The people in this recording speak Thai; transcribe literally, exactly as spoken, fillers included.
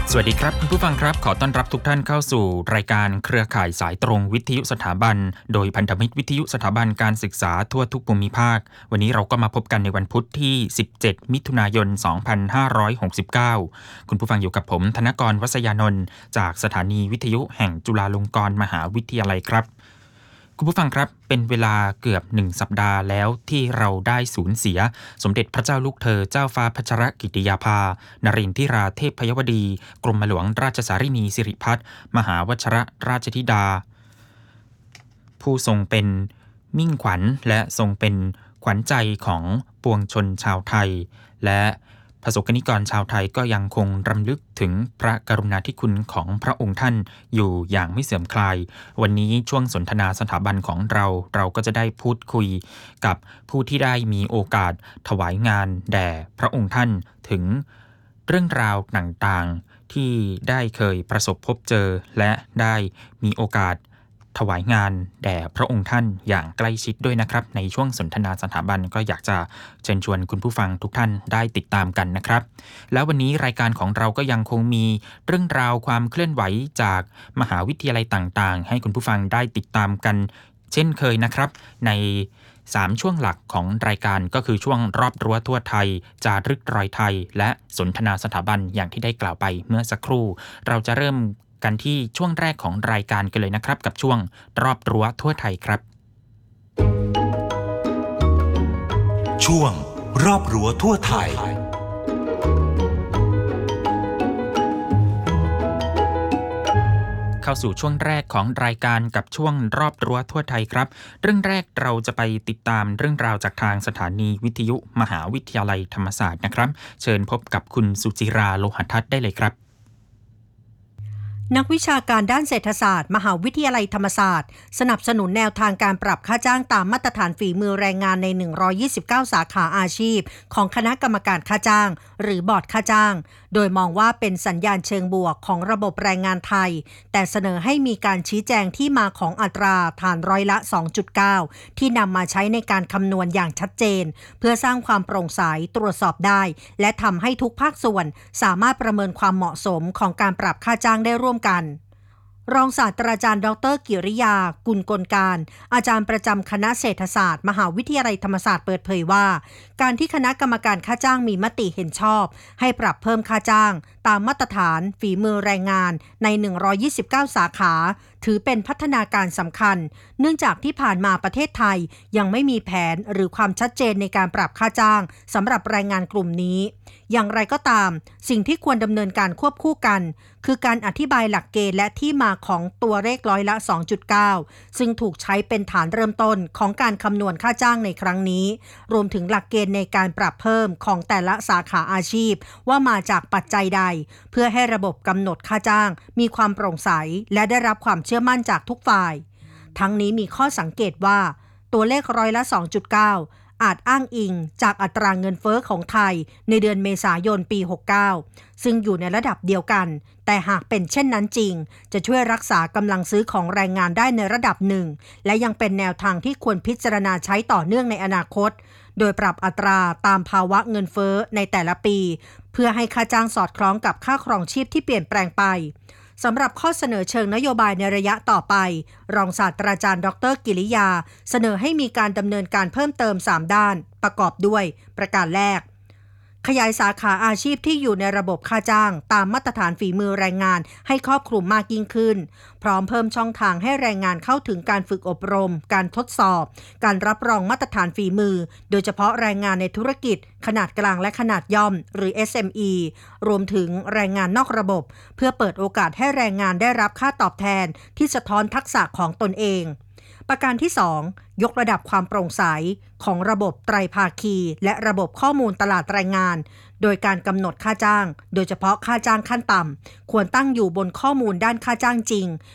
สวัสดีครับคุณผู้ฟังครับขอต้อนรับทุกท่านเข้าสู่รายการเครือข่ายสายตรงวิทยุสถาบันโดยพันธมิตรวิทยุสถาบันการศึกษาทั่วทุกภูมิภาควันนี้เราก็มาพบกันในวันพุธที่สิบเจ็ดมิถุนายนสองพันห้าร้อยหกสิบเก้าคุณผู้ฟังอยู่กับผมธนกรวัษยานนท์จากสถานีวิทยุแห่งจุฬาลงกรณ์มหาวิทยาลัยครับคุณผู้ฟังครับเป็นเวลาเกือบหนึ่งสัปดาห์แล้วที่เราได้สูญเสียสมเด็จพระเจ้าลูกเธอเจ้าฟ้าพัชรกิติยาภานรินทิราเทพยวดีกรมหลวงราชสารินีสิริพัฒน์มหาวชรราชธิดาผู้ทรงเป็นมิ่งขวัญและทรงเป็นขวัญใจของปวงชนชาวไทยและประสบกนิกรชาวไทยก็ยังคงรำลึกถึงพระกรุณาธิคุณของพระองค์ท่านอยู่อย่างไม่เสื่อมคลายวันนี้ช่วงสนทนาสถาบันของเราเราก็จะได้พูดคุยกับผู้ที่ได้มีโอกาสถวายงานแด่พระองค์ท่านถึงเรื่องราวต่างๆที่ได้เคยประสบพบเจอและได้มีโอกาสถวายงานแด่พระองค์ท่านอย่างใกล้ชิดด้วยนะครับในช่วงสนทนาสถาบันก็อยากจะเชิญชวนคุณผู้ฟังทุกท่านได้ติดตามกันนะครับแล้ววันนี้รายการของเราก็ยังคงมีเรื่องราวความเคลื่อนไหวจากมหาวิทยาลัยต่างๆให้คุณผู้ฟังได้ติดตามกันเช่นเคยนะครับในสามช่วงหลักของรายการก็คือช่วงรอบรั้วทั่วไทยจารึกรอยไทยและสนทนาสถาบันอย่างที่ได้กล่าวไปเมื่อสักครู่เราจะเริ่มกันที่ช่วงแรกของรายการกันเลยนะครับกับช่วงรอบรั้วทั่วไทยครับช่วงรอบรั้วทั่วไทยเข้าสู่ช่วงแรกของรายการกับช่วงรอบรั้วทั่วไทยครับเรื่องแรกเราจะไปติดตามเรื่องราวจากทางสถานีวิทยุมหาวิทยาลัยธรรมศาสตร์นะครับเชิญพบกับคุณสุจิราโลหทัศน์ได้เลยครับนักวิชาการด้านเศรษฐศาสตร์มหาวิทยาลัยธรรมศาสตร์สนับสนุนแนวทางการปรับค่าจ้างตามมาตรฐานฝีมือแรงงานในหนึ่งร้อยยี่สิบเก้าสาขาอาชีพของคณะกรรมการค่าจ้างหรือบอร์ดค่าจ้างโดยมองว่าเป็นสัญญาณเชิงบวกของระบบแรงงานไทยแต่เสนอให้มีการชี้แจงที่มาของอัตราฐานร้อยละ สองจุดเก้า ที่นำมาใช้ในการคำนวณอย่างชัดเจนเพื่อสร้างความโปร่งใสตรวจสอบได้และทำให้ทุกภาคส่วนสามารถประเมินความเหมาะสมของการปรับค่าจ้างได้ร่วมกันรองศาสตราจารย์ดร.กิริยากุลกลการอาจารย์ประจำคณะเศรษฐศาสตร์มหาวิทยาลัยธรรมศาสตร์เปิดเผยว่าการที่คณะกรรมการค่าจ้างมีมติเห็นชอบให้ปรับเพิ่มค่าจ้างตามมาตรฐานฝีมือแรงงานในหนึ่งร้อยยี่สิบเก้าสาขาถือเป็นพัฒนาการสำคัญเนื่องจากที่ผ่านมาประเทศไทยยังไม่มีแผนหรือความชัดเจนในการปรับค่าจ้างสำหรับแรงงานกลุ่มนี้อย่างไรก็ตามสิ่งที่ควรดำเนินการควบคู่กันคือการอธิบายหลักเกณฑ์และที่มาของตัวเลขร้อยละ สองจุดเก้า ซึ่งถูกใช้เป็นฐานเริ่มต้นของการคำนวณค่าจ้างในครั้งนี้รวมถึงหลักเกณฑ์ในการปรับเพิ่มของแต่ละสาขาอาชีพว่ามาจากปัจจัยใดเพื่อให้ระบบกำหนดค่าจ้างมีความโปร่งใสและได้รับความเชื่อมั่นจากทุกฝ่ายทั้งนี้มีข้อสังเกตว่าตัวเลขร้อยละ สองจุดเก้า อาจอ้างอิงจากอัตราเงินเฟ้อของไทยในเดือนเมษายนปีหกสิบเก้าซึ่งอยู่ในระดับเดียวกันแต่หากเป็นเช่นนั้นจริงจะช่วยรักษากำลังซื้อของแรงงานได้ในระดับหนึ่งและยังเป็นแนวทางที่ควรพิจารณาใช้ต่อเนื่องในอนาคตโดยปรับอัตราตามภาวะเงินเฟ้อในแต่ละปีเพื่อให้ค่าจ้างสอดคล้องกับค่าครองชีพที่เปลี่ยนแปลงไปสำหรับข้อเสนอเชิงนโยบายในระยะต่อไปรองศาสตราจารย์ดร.กิริยาเสนอให้มีการดำเนินการเพิ่มเติมสามด้านประกอบด้วยประการแรกขยายสาขาอาชีพที่อยู่ในระบบค่าจ้างตามมาตรฐานฝีมือแรงงานให้ครอบคลุมมากยิ่งขึ้นพร้อมเพิ่มช่องทางให้แรงงานเข้าถึงการฝึกอบรมการทดสอบการรับรองมาตรฐานฝีมือโดยเฉพาะแรงงานในธุรกิจขนาดกลางและขนาดย่อมหรือ เอส เอ็ม อี รวมถึงแรงงานนอกระบบเพื่อเปิดโอกาสให้แรงงานได้รับค่าตอบแทนที่สะท้อนทักษะของตนเองประการที่สองยกระดับความโปร่งใสของระบบไตรภาคีและระบบข้อมูลตลาดแรงงานโดยการกำหนดค่าจ้างโดยเฉพาะค่าจ้างขั้นต่ำควรตั้งอยู่บนข้อมูลด้านค่าจ้างจริง